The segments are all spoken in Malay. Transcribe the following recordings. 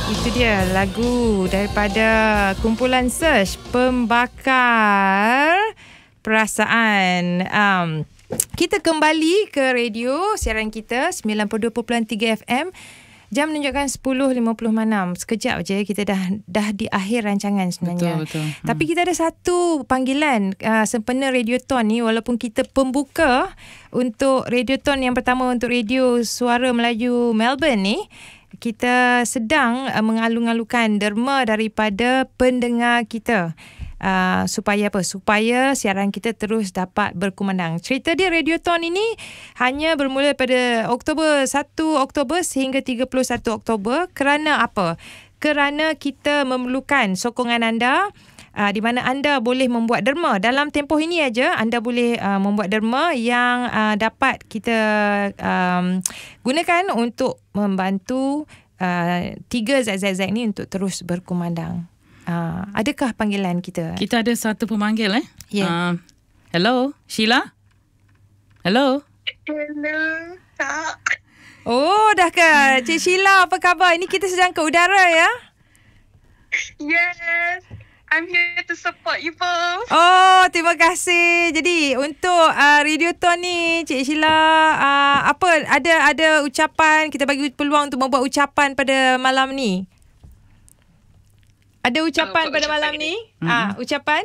Itu dia lagu daripada kumpulan Search, Pembakar Perasaan. Kita kembali ke radio, siaran kita 92.3 FM. Jam menunjukkan 10.56. Sekejap je kita dah di akhir rancangan sebenarnya. Betul. Tapi kita ada satu panggilan sempena Radioton ni, walaupun kita pembuka untuk Radioton yang pertama untuk Radio Suara Melayu Melbourne ni. Kita sedang mengalu-alukan derma daripada pendengar kita. Supaya apa? Supaya siaran kita terus dapat berkumandang. Cerita dia, Radioton ini hanya bermula pada 1 Oktober sehingga 31 Oktober. Kerana apa? Kerana kita memerlukan sokongan anda, di mana anda boleh membuat derma. Dalam tempoh ini aja anda boleh membuat derma yang dapat kita gunakan untuk membantu 3 ZZZ ni untuk terus berkumandang. Adakah panggilan kita? Kita ada satu pemanggil Ya. Hello, Sheila? Hello? Hello, Kak. Oh, dah ke? Cik Sheila, apa khabar? Ini kita sedang ke udara ya? Yes, I'm here to support you both. Oh, terima kasih. Jadi untuk Radioton ni, Cik Sheila, apa ada ucapan, kita bagi peluang untuk membuat ucapan pada malam ni. Ada ucapan pada malam ni? Ucapan?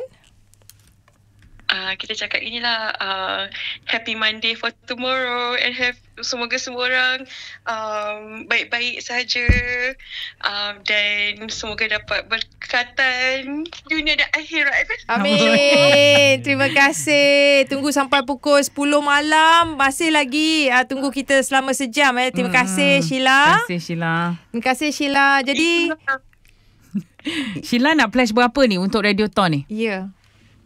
Kita cakap inilah happy Monday for tomorrow and semoga semua orang baik-baik saja dan semoga dapat berkatan dunia dan akhirat. Amin. Terima kasih. Tunggu sampai pukul 10 malam. Masih lagi tunggu kita selama sejam. Terima kasih Sheila. Terima kasih Sheila. Jadi Sheila nak pledge berapa ni untuk Radioton ni? ya.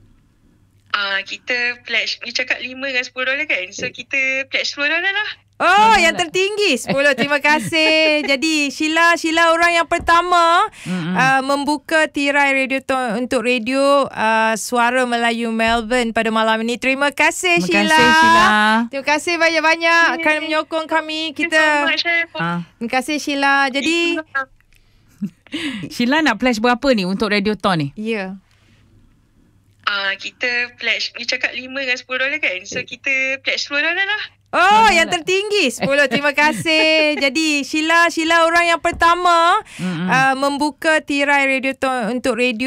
Kita pledge, you cakap $5 dengan $10 kan? So kita pledge $10 lah. Oh, yang tertinggi 10. Terima kasih. Jadi Sheila orang yang pertama membuka tirai Radioton untuk radio Suara Melayu Melbourne pada malam ini. Terima kasih Sheila. Terima kasih banyak-banyak kerana menyokong kami. Terima kasih Sheila. Jadi Sheila nak pledge berapa ni untuk Radioton ni? ya. Kita pledge, you cakap $5 dengan $10 kan? So kita pledge $10 lah. Oh, yang tertinggi 10. Terima kasih. Jadi Sheila orang yang pertama membuka tirai Radioton untuk radio